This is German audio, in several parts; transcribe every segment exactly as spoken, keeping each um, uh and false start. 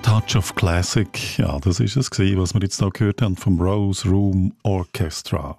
Touch of Classic, ja, das ist es gewesen, was wir jetzt noch gehört haben vom Rose Room Orchestra.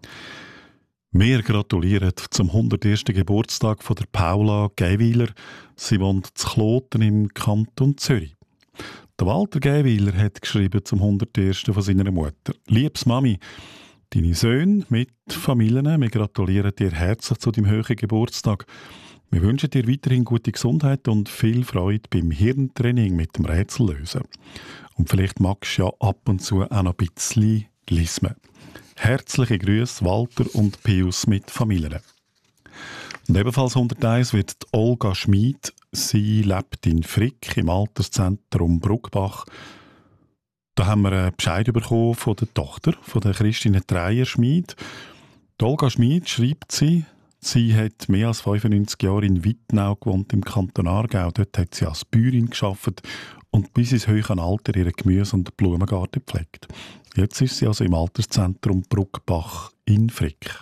Wir gratulieren zum hundertersten Geburtstag von der Paula Geiwiler. Sie wohnt zu Kloten im Kanton Zürich. Der Walter Geiwiler hat geschrieben zum hundertersten von seiner Mutter. Liebes Mami, deine Söhne mit Familien, wir gratulieren dir herzlich zu deinem hohen Geburtstag. Wir wünschen dir weiterhin gute Gesundheit und viel Freude beim Hirntraining mit dem Rätsellösen. Und vielleicht magst du ja ab und zu auch noch ein bisschen lismen. Herzliche Grüße, Walter und Pius mit Familien. Und ebenfalls hunderteins wird die Olga Schmid. Sie lebt in Frick im Alterszentrum Bruckbach. Da haben wir einen Bescheid bekommen von der Tochter, von der Christine Dreyer-Schmid. Die Olga Schmid schreibt sie, sie hat mehr als fünfundneunzig Jahre in Wittnau gewohnt, im Kanton Aargau. Dort hat sie als Bäuerin gearbeitet und bis ins hohe Alter ihren Gemüse- und Blumengarten gepflegt. Jetzt ist sie also im Alterszentrum Bruckbach in Frick.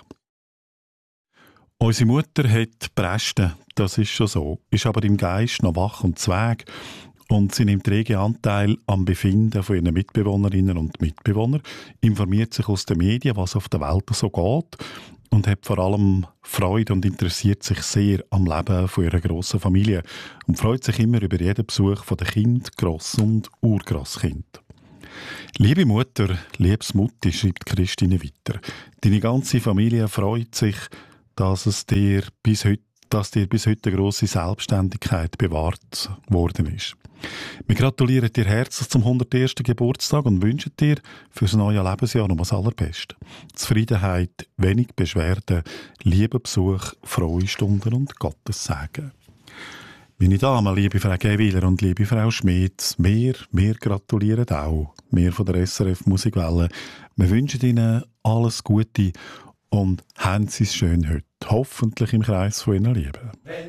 Unsere Mutter hat Prästen, das ist schon so, ist aber im Geist noch wach und zweg und sie nimmt regen Anteil am Befinden von ihren Mitbewohnerinnen und Mitbewohnern, informiert sich aus den Medien, was auf der Welt so geht und hat vor allem Freude und interessiert sich sehr am Leben von ihrer grossen Familie und freut sich immer über jeden Besuch von den Kind, Gross- und Urgrosskind. Liebe Mutter, liebes Mutti, schreibt Christine weiter, deine ganze Familie freut sich, dass es dir bis heute, dass dir bis heute eine grosse Selbstständigkeit bewahrt worden ist. Wir gratulieren dir herzlich zum hundertersten Geburtstag und wünschen dir für das neue Lebensjahr noch das Allerbeste. Zufriedenheit, wenig Beschwerden, lieben Besuch, frohe Stunden und Gottes Segen. Meine Damen, liebe Frau Geiwiler und liebe Frau Schmid, wir, wir gratulieren auch. Wir von der S R F Musikwelle. Wir wünschen Ihnen alles Gute und haben Sie es schön heute. Hoffentlich im Kreis von Ihren Lieben.